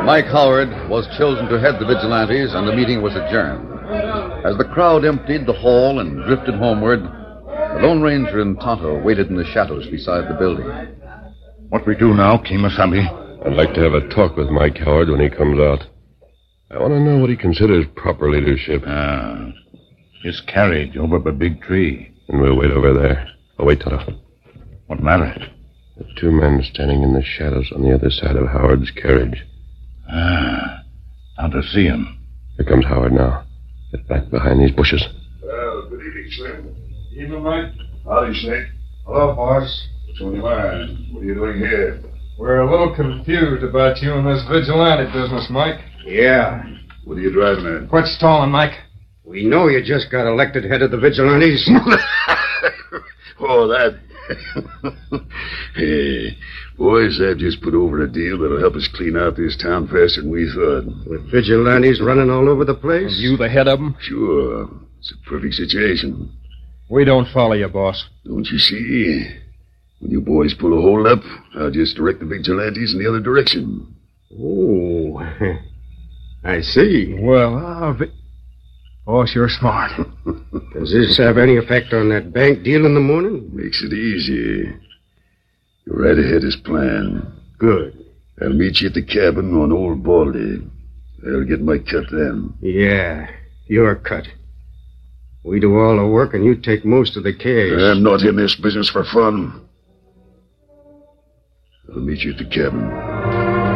Mike Howard was chosen to head the vigilantes, and the meeting was adjourned. As the crowd emptied the hall and drifted homeward, the Lone Ranger and Tonto waited in the shadows beside the building. What we do now, Kemosabe? I'd like to have a talk with Mike Howard when he comes out. I want to know what he considers proper leadership. His carriage over the big tree. And we'll wait over there. Oh, wait, Tonto. What matter? There's two men standing in the shadows on the other side of Howard's carriage. Now to see him. Here comes Howard now. Get back behind these bushes. Well, good evening, Slim. Evening, Mike. Howdy, Snake. Hello, boss. What's on your mind? What are you doing here? We're a little confused about you and this vigilante business, Mike. Yeah. What are you driving at? Quit stalling, Mike. We know you just got elected head of the vigilantes. Oh, that. Hey, boys, I've just put over a deal that'll help us clean out this town faster than we thought. With vigilantes running all over the place? And you the head of them? Sure. It's a perfect situation. We don't follow you, boss. Don't you see? When you boys pull a hold up, I'll just direct the vigilantes in the other direction. Oh, I see. Well, boss, you're smart. Does this have any effect on that bank deal in the morning? Makes it easy. You're right ahead as planned. Good. I'll meet you at the cabin on Old Baldy. I'll get my cut then. Yeah, your cut. We do all the work and you take most of the cash. I'm not in this business for fun. I'll meet you at the cabin.